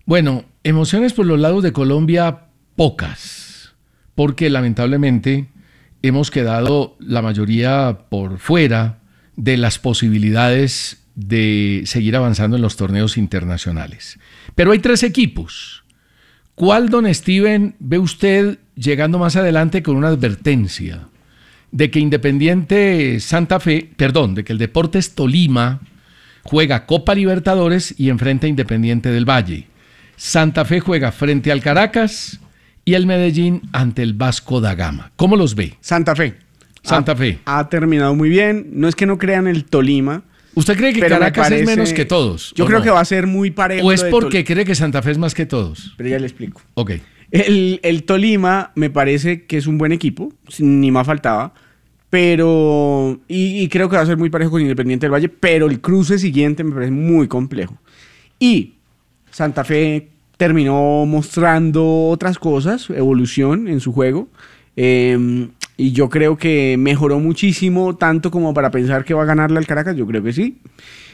Bueno, emociones por los lados de Colombia, pocas, porque lamentablemente hemos quedado la mayoría por fuera de las posibilidades de seguir avanzando en los torneos internacionales. Pero hay 3 equipos. ¿Cuál, don Steven, ve usted llegando más adelante con una advertencia de que Independiente Santa Fe, de que el Deportes Tolima juega Copa Libertadores y enfrenta a Independiente del Valle? Santa Fe juega frente al Caracas y el Medellín ante el Vasco da Gama. ¿Cómo los ve? Santa Fe. Santa Fe. Ha terminado muy bien. No es que no crean el Tolima. ¿Usted cree que Caracas es menos que todos? Yo creo que va a ser muy parejo. ¿O es porque cree que Santa Fe es más que todos? Pero ya le explico. Ok. El Tolima me parece que es un buen equipo, ni más faltaba, pero y creo que va a ser muy parejo con Independiente del Valle, pero el cruce siguiente me parece muy complejo. Y Santa Fe terminó mostrando otras cosas, evolución en su juego, y yo creo que mejoró muchísimo, tanto como para pensar que va a ganarle al Caracas, yo creo que sí.